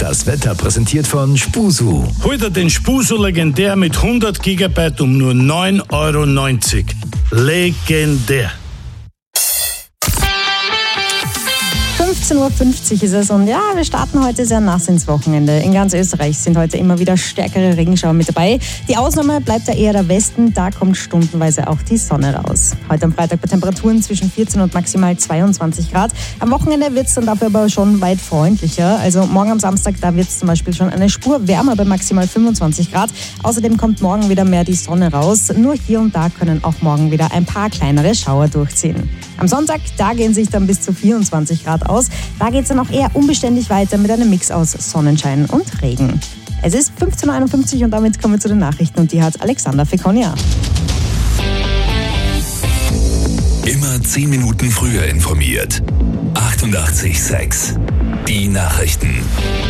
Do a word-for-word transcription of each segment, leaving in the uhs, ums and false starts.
Das Wetter präsentiert von Spusu. Heute den Spusu legendär mit hundert Gigabyte um nur neun Euro neunzig. Legendär. fünfzehn Uhr fünfzig ist es und ja, wir starten heute sehr nass ins Wochenende. In ganz Österreich sind heute immer wieder stärkere Regenschauer mit dabei. Die Ausnahme bleibt da eher der Westen, da kommt stundenweise auch die Sonne raus. Heute am Freitag bei Temperaturen zwischen vierzehn und maximal zweiundzwanzig Grad. Am Wochenende wird es dann dafür aber schon weit freundlicher. Also morgen am Samstag, da wird es zum Beispiel schon eine Spur wärmer bei maximal fünfundzwanzig Grad. Außerdem kommt morgen wieder mehr die Sonne raus. Nur hier und da können auch morgen wieder ein paar kleinere Schauer durchziehen. Am Sonntag, da gehen sich dann bis zu vierundzwanzig Grad aus. Da geht es dann auch eher unbeständig weiter mit einem Mix aus Sonnenschein und Regen. Es ist fünfzehn Uhr einundfünfzig und damit kommen wir zu den Nachrichten und die hat Alexander Fekonia. Immer zehn Minuten früher informiert. achtundachtzig Komma sechs. Die Nachrichten.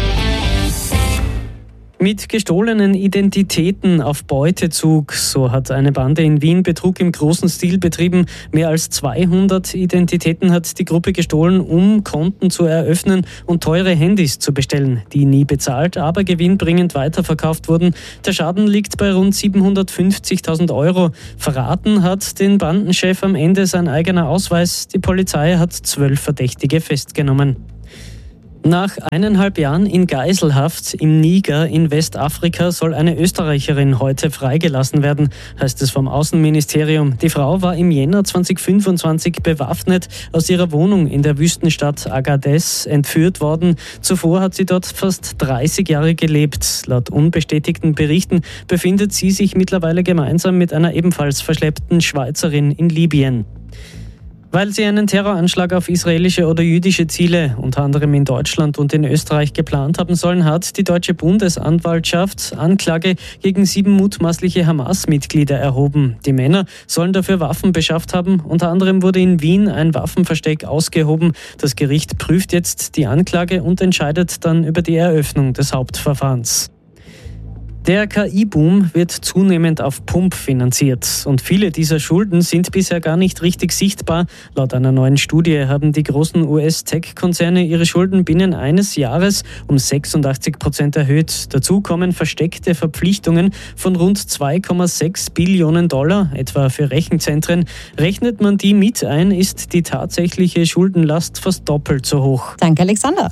Mit gestohlenen Identitäten auf Beutezug, so hat eine Bande in Wien Betrug im großen Stil betrieben. Mehr als zweihundert Identitäten hat die Gruppe gestohlen, um Konten zu eröffnen und teure Handys zu bestellen, die nie bezahlt, aber gewinnbringend weiterverkauft wurden. Der Schaden liegt bei rund siebenhundertfünfzigtausend Euro. Verraten hat den Bandenchef am Ende sein eigener Ausweis. Die Polizei hat zwölf Verdächtige festgenommen. Nach eineinhalb Jahren in Geiselhaft im Niger in Westafrika soll eine Österreicherin heute freigelassen werden, heißt es vom Außenministerium. Die Frau war im Jänner zweitausendfünfundzwanzig bewaffnet aus ihrer Wohnung in der Wüstenstadt Agadez entführt worden. Zuvor hat sie dort fast dreißig Jahre gelebt. Laut unbestätigten Berichten befindet sie sich mittlerweile gemeinsam mit einer ebenfalls verschleppten Schweizerin in Libyen. Weil sie einen Terroranschlag auf israelische oder jüdische Ziele, unter anderem in Deutschland und in Österreich, geplant haben sollen, hat die deutsche Bundesanwaltschaft Anklage gegen sieben mutmaßliche Hamas-Mitglieder erhoben. Die Männer sollen dafür Waffen beschafft haben. Unter anderem wurde in Wien ein Waffenversteck ausgehoben. Das Gericht prüft jetzt die Anklage und entscheidet dann über die Eröffnung des Hauptverfahrens. Der K I-Boom wird zunehmend auf Pump finanziert und viele dieser Schulden sind bisher gar nicht richtig sichtbar. Laut einer neuen Studie haben die großen U S-Tech-Konzerne ihre Schulden binnen eines Jahres um sechsundachtzig Prozent erhöht. Dazu kommen versteckte Verpflichtungen von rund zwei Komma sechs Billionen Dollar, etwa für Rechenzentren. Rechnet man die mit ein, ist die tatsächliche Schuldenlast fast doppelt so hoch. Danke, Alexander.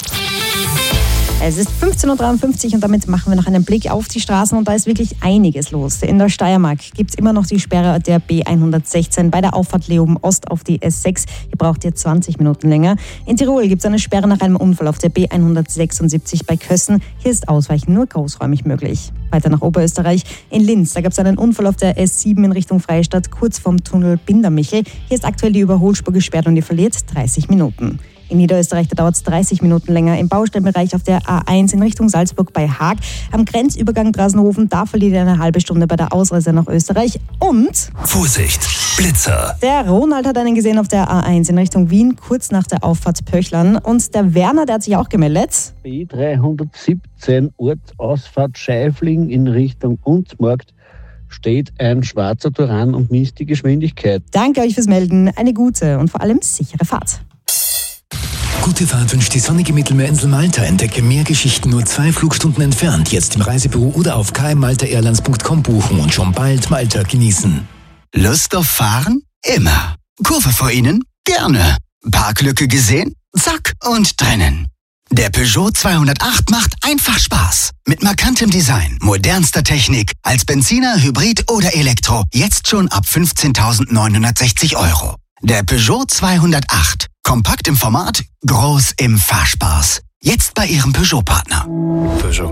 Es ist fünfzehn Uhr dreiundfünfzig und damit machen wir noch einen Blick auf die Straßen und da ist wirklich einiges los. In der Steiermark gibt es immer noch die Sperre der B hundertsechzehn bei der Auffahrt Leoben Ost auf die S sechs. Ihr braucht ihr zwanzig Minuten länger. In Tirol gibt es eine Sperre nach einem Unfall auf der B hundertsechsundsiebzig bei Kössen. Hier ist Ausweichen nur großräumig möglich. Weiter nach Oberösterreich. In Linz, da gab es einen Unfall auf der S sieben in Richtung Freistadt, kurz vom Tunnel Bindermichel. Hier ist aktuell die Überholspur gesperrt und ihr verliert dreißig Minuten. In Niederösterreich dauert es dreißig Minuten länger. Im Baustellenbereich auf der A eins in Richtung Salzburg bei Haag. Am Grenzübergang Drassenhofen, da verliert ihr eine halbe Stunde bei der Ausreise nach Österreich. Und Vorsicht, Blitzer. Der Ronald hat einen gesehen auf der A eins in Richtung Wien, kurz nach der Auffahrt Pöchlern. Und der Werner, der hat sich auch gemeldet. B dreihundertsiebzehn Ortsausfahrt Scheifling in Richtung Unzmarkt steht ein schwarzer Touran und misst die Geschwindigkeit. Danke euch fürs Melden. Eine gute und vor allem sichere Fahrt. Gute Fahrt wünscht die sonnige Mittelmeerinsel Malta. Entdecke mehr Geschichten nur zwei Flugstunden entfernt. Jetzt im Reisebüro oder auf k m malta airlines punkt com buchen und schon bald Malta genießen. Lust auf Fahren? Immer. Kurve vor Ihnen? Gerne. Parklücke gesehen? Zack und drinnen. Der Peugeot zweihundertacht macht einfach Spaß. Mit markantem Design, modernster Technik, als Benziner, Hybrid oder Elektro. Jetzt schon ab fünfzehntausendneunhundertsechzig Euro. Der Peugeot zweihundertacht. Kompakt im Format, groß im Fahrspaß. Jetzt bei Ihrem Peugeot-Partner. Peugeot.